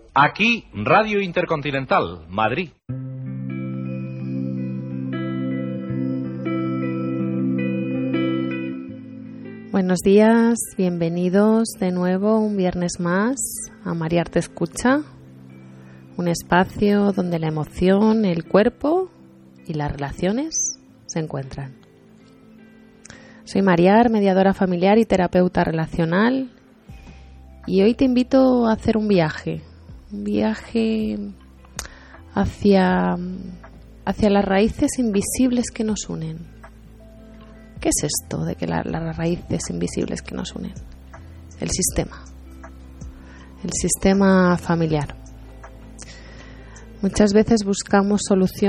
Aquí, Radio Intercontinental, Madrid. Buenos días, bienvenidos de nuevo un viernes más a Mariar Escucha, un espacio donde la emoción, el cuerpo y las relaciones se encuentran. Soy Mariar, mediadora familiar y terapeuta relacional, y hoy te invito a hacer un viaje hacia las raíces invisibles que nos unen. ¿Qué es esto de que las raíces invisibles que nos unen? El sistema familiar. Muchas veces buscamos soluciones